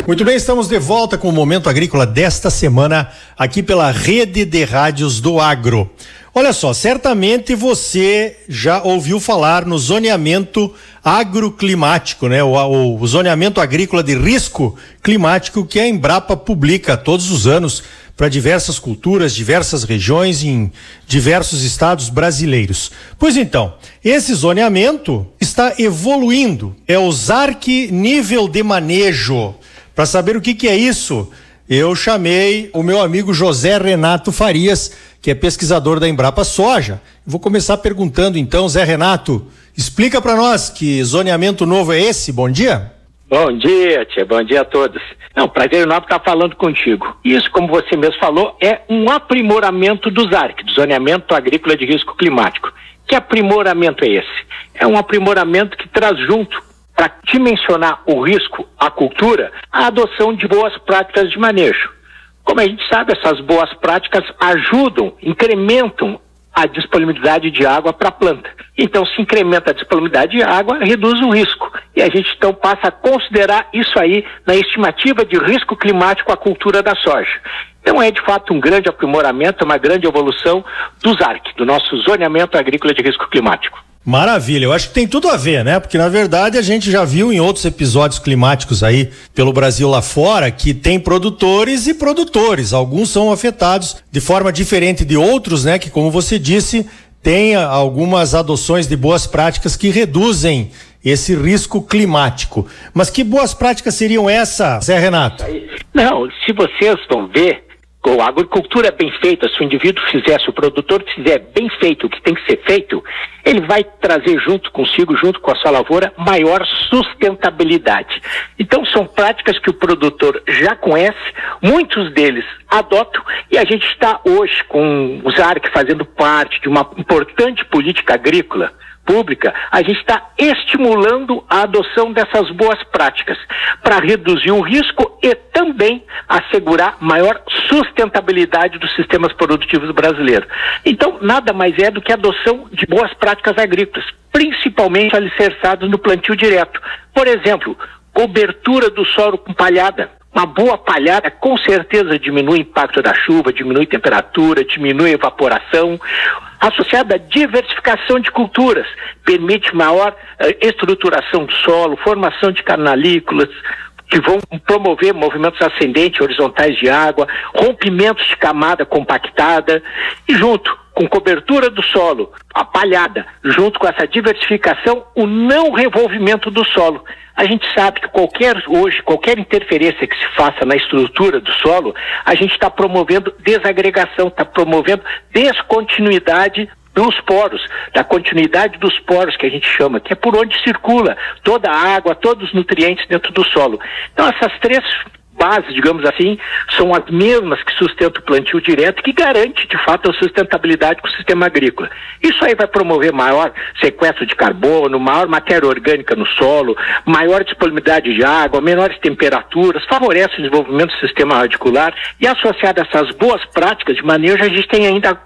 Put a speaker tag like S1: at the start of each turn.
S1: Muito bem, estamos de volta com o Momento Agrícola desta semana, aqui pela Rede de Rádios do Agro. Olha só, certamente você já ouviu falar no zoneamento agroclimático, né? O zoneamento agrícola de risco climático que a Embrapa publica todos os anos para diversas culturas, diversas regiões em diversos estados brasileiros. Pois então, esse zoneamento está evoluindo. É o ZARC nível de manejo. Para saber o que é isso, eu chamei o meu amigo José Renato Farias, que é pesquisador da Embrapa Soja. Vou começar perguntando então, Zé Renato, explica para nós que zoneamento novo é esse? Bom dia.
S2: Bom dia, tia. Bom dia a todos. Não, prazer enorme estar falando contigo. Isso, como você mesmo falou, é um aprimoramento do ZARC, do Zoneamento Agrícola de Risco Climático. Que aprimoramento é esse? É um aprimoramento que traz junto, para dimensionar o risco à cultura, a adoção de boas práticas de manejo. Como a gente sabe, essas boas práticas ajudam, incrementam a disponibilidade de água para a planta. Então, se incrementa a disponibilidade de água, reduz o risco. E a gente, então, passa a considerar isso aí na estimativa de risco climático à cultura da soja. Então, é, de fato, um grande aprimoramento, uma grande evolução do ZARC, do nosso Zoneamento Agrícola de Risco Climático.
S1: Maravilha, eu acho que tem tudo a ver, né? Porque na verdade a gente já viu em outros episódios climáticos aí pelo Brasil lá fora que tem produtores e produtores. Alguns são afetados de forma diferente de outros, né? Que, como você disse, tem algumas adoções de boas práticas que reduzem esse risco climático. Mas que boas práticas seriam essas, Zé Renato?
S2: Não, se vocês vão ver, a agricultura bem feita, se o indivíduo fizer, se o produtor fizer bem feito o que tem que ser feito, ele vai trazer junto consigo, junto com a sua lavoura, maior sustentabilidade. Então são práticas que o produtor já conhece, muitos deles adotam, e a gente está hoje com o ZARC fazendo parte de uma importante política agrícola pública, a gente está estimulando a adoção dessas boas práticas para reduzir o risco e também assegurar maior sustentabilidade dos sistemas produtivos brasileiros. Então, nada mais é do que a adoção de boas práticas agrícolas, principalmente alicerçadas no plantio direto. Por exemplo, cobertura do solo com palhada. Uma boa palhada com certeza diminui o impacto da chuva, diminui a temperatura, diminui a evaporação. Associada à diversificação de culturas, permite maior estruturação do solo, formação de canalículas, que vão promover movimentos ascendentes e horizontais de água, rompimentos de camada compactada, e junto com cobertura do solo, a palhada, junto com essa diversificação, o não revolvimento do solo. A gente sabe que qualquer interferência que se faça na estrutura do solo, a gente está promovendo desagregação, está promovendo descontinuidade dos poros, da continuidade dos poros que a gente chama, que é por onde circula toda a água, todos os nutrientes dentro do solo. Então essas três bases, digamos assim, são as mesmas que sustentam o plantio direto, que garante, de fato, a sustentabilidade com o sistema agrícola. Isso aí vai promover maior sequestro de carbono, maior matéria orgânica no solo, maior disponibilidade de água, menores temperaturas, favorece o desenvolvimento do sistema radicular, e associado a essas boas práticas de manejo, a gente tem ainda